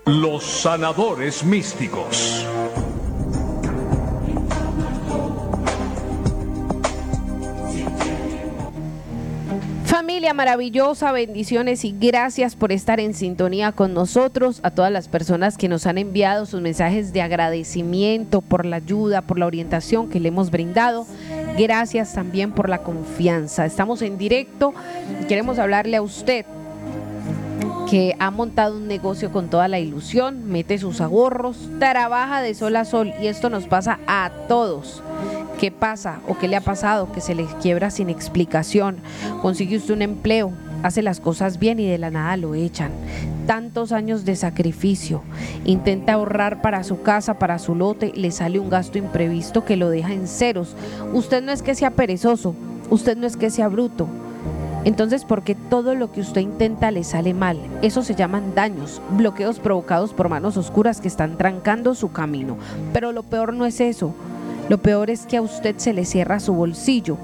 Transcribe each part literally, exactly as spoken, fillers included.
Los sanadores místicos. Familia maravillosa, bendiciones y gracias por estar en sintonía con nosotros. A todas las personas que nos han enviado sus mensajes de agradecimiento por la ayuda, por la orientación que le hemos brindado. Gracias también por la confianza. Estamos en directo y queremos hablarle a usted que ha montado un negocio con toda la ilusión, mete sus ahorros, trabaja de sol a sol, y esto nos pasa a todos. ¿Qué pasa o qué le ha pasado? Que se le quiebra sin explicación. Consigue usted un empleo, hace las cosas bien y de la nada lo echan. Tantos años de sacrificio, intenta ahorrar para su casa, para su lote, le sale un gasto imprevisto que lo deja en ceros. Usted no es que sea perezoso, usted no es que sea bruto. Entonces, porque todo lo que usted intenta le sale mal, eso se llaman daños, bloqueos provocados por manos oscuras que están trancando su camino. Pero lo peor no es eso, lo peor es que a usted se le cierra su bolsillo.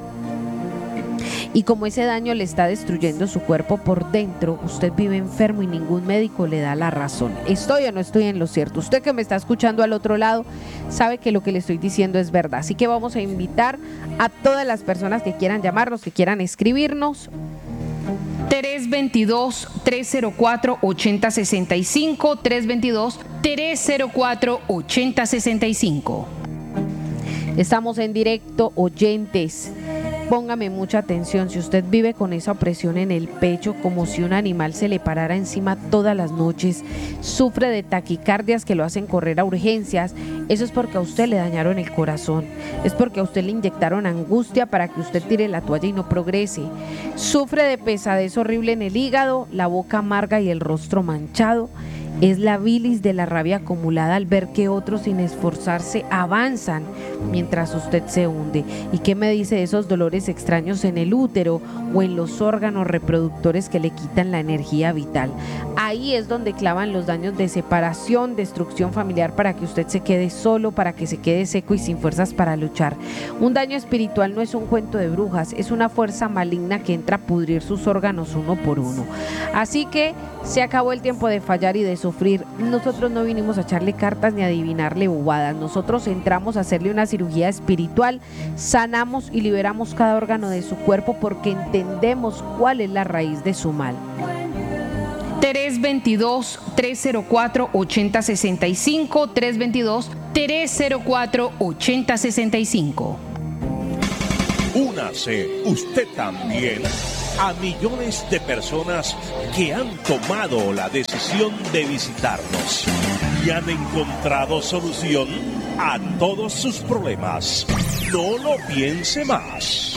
Y como ese daño le está destruyendo su cuerpo por dentro, usted vive enfermo y ningún médico le da la razón. ¿Estoy o no estoy en lo cierto? Usted que me está escuchando al otro lado sabe que lo que le estoy diciendo es verdad. Así que vamos a invitar a todas las personas que quieran llamarnos, que quieran escribirnos. tres dos dos, tres cero cuatro, ocho cero seis cinco, tres dos dos, tres cero cuatro, ocho cero seis cinco. Estamos en directo, oyentes. Póngame mucha atención. Si usted vive con esa opresión en el pecho, como si un animal se le parara encima todas las noches, sufre de taquicardias que lo hacen correr a urgencias, eso es porque a usted le dañaron el corazón, es porque a usted le inyectaron angustia para que usted tire la toalla y no progrese. Sufre de pesadez horrible en el hígado, la boca amarga y el rostro manchado. Es la bilis de la rabia acumulada al ver que otros sin esforzarse avanzan mientras usted se hunde. ¿Y qué me dice de esos dolores extraños en el útero o en los órganos reproductores que le quitan la energía vital? Ahí es donde clavan los daños de separación, destrucción familiar, para que usted se quede solo, para que se quede seco y sin fuerzas para luchar. Un daño espiritual no es un cuento de brujas, es una fuerza maligna que entra a pudrir sus órganos uno por uno. Así que se acabó el tiempo de fallar y de sufrir. Nosotros no vinimos a echarle cartas ni a adivinarle bobadas. Nosotros entramos a hacerle una cirugía espiritual, sanamos y liberamos cada órgano de su cuerpo porque entendemos cuál es la raíz de su mal. tres dos dos, tres cero cuatro, ocho cero seis cinco, tres dos dos, tres cero cuatro, ocho cero seis cinco. Únase usted también a millones de personas que han tomado la decisión de visitarnos y han encontrado solución a todos sus problemas. No lo piense más.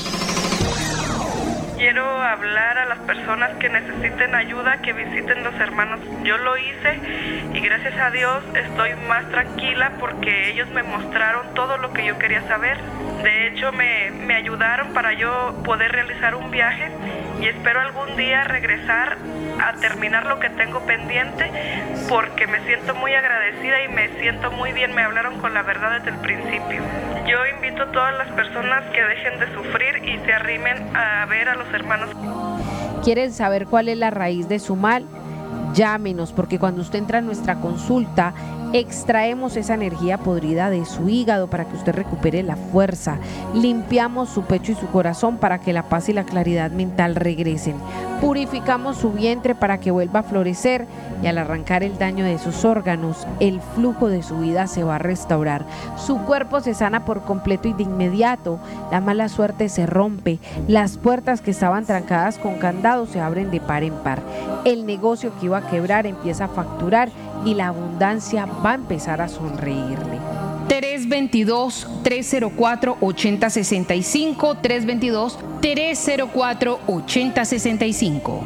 Quiero hablar a las personas que necesiten ayuda, que visiten los hermanos. Yo lo hice y gracias a Dios estoy más tranquila porque ellos me mostraron todo lo que yo quería saber. De hecho, me, me ayudaron para yo poder realizar un viaje y espero algún día regresar a terminar lo que tengo pendiente porque me siento muy agradecida y me siento muy bien. Me hablaron con la verdad desde el principio. Yo invito a todas las personas que dejen de sufrir y se arrimen a ver a los hermanos. ¿Quieren saber cuál es la raíz de su mal? Llámenos, porque cuando usted entra a nuestra consulta, extraemos esa energía podrida de su hígado para que usted recupere la fuerza. Limpiamos su pecho y su corazón para que la paz y la claridad mental regresen. Purificamos su vientre para que vuelva a florecer y al arrancar el daño de sus órganos, el flujo de su vida se va a restaurar. Su cuerpo se sana por completo y de inmediato. La mala suerte se rompe. Las puertas que estaban trancadas con candado se abren de par en par. El negocio que iba a quebrar empieza a facturar y la abundancia va a empezar a sonreírle. tres dos dos, tres cero cuatro, ocho cero seis cinco, tres dos dos, tres cero cuatro, ocho cero seis cinco.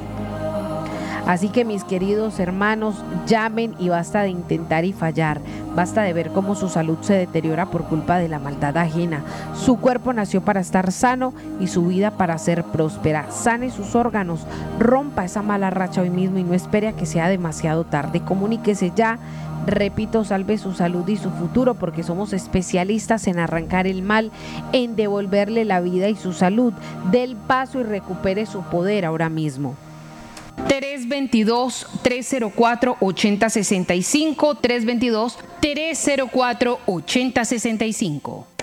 Así que mis queridos hermanos, llamen y basta de intentar y fallar, basta de ver cómo su salud se deteriora por culpa de la maldad ajena. Su cuerpo nació para estar sano y su vida para ser próspera. Sane sus órganos, rompa esa mala racha hoy mismo y no espere a que sea demasiado tarde. Comuníquese ya. Repito, salve su salud y su futuro porque somos especialistas en arrancar el mal, en devolverle la vida y su salud. Dé el paso y recupere su poder ahora mismo. tres dos dos, tres cero cuatro, ocho cero seis cinco, tres dos dos, tres cero cuatro, ocho cero seis cinco.